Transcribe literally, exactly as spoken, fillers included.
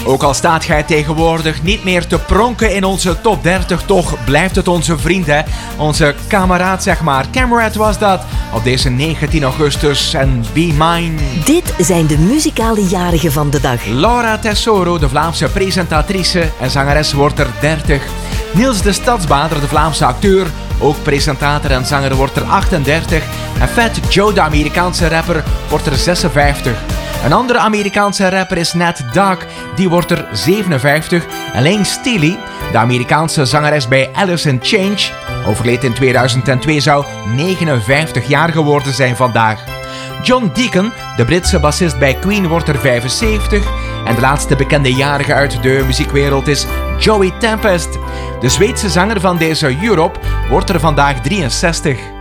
Ook al staat jij tegenwoordig niet meer te pronken in onze top dertig, toch blijft het onze vriend, hè? Onze kameraad, zeg maar. Camerad was dat op deze negentien augustus en Be Mine. Dit zijn de muzikale jarigen van de dag. Laura Tesoro, de Vlaamse presentatrice en zangeres, wordt er dertig. Niels de Stadsbader, de Vlaamse acteur, ook presentator en zanger, wordt er achtendertig. En Fat Joe, de Amerikaanse rapper, wordt er zesenvijftig. Een andere Amerikaanse rapper is Nat Dogg, die wordt er zevenenvijftig. En Layne Staley, de Amerikaanse zangeres bij Alice in Chains, overleed in tweeduizend twee, zou negenenvijftig jaar geworden zijn vandaag. John Deacon, de Britse bassist bij Queen, wordt er vijfenzeventig. En de laatste bekende jarige uit de muziekwereld is Joey Tempest. De Zweedse zanger van deze Europe wordt er vandaag drieënzestig.